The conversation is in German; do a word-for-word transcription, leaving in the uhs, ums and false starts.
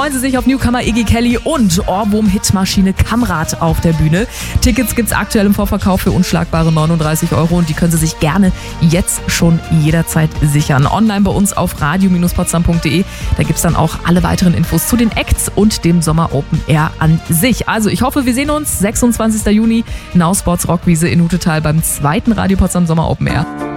freuen Sie sich auf Newcomer Iggy Kelly und Ohrwurm-Hitmaschine Kamrat auf der Bühne. Tickets gibt's aktuell im Vorverkauf für unschlagbare neununddreißig Euro und die können Sie sich gerne jetzt schon jederzeit sichern. Online bei uns auf radio Bindestrich potsdam punkt de. Da gibt's dann auch alle weiteren Infos zu den Acts und dem Sommer Open Air an sich. Also ich hoffe, wir sehen uns sechsundzwanzigsten Juni Now Sports Rockwiese in Hutetal beim zweiten Radio Potsdam Sommer Open Air.